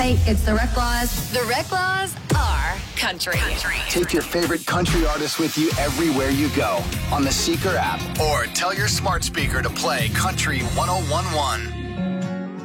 Hey, it's the Rec Laws. The Rec Laws are country. Take your favorite country artists with you everywhere you go on the Seeker app, or tell your smart speaker to play Country 101.1.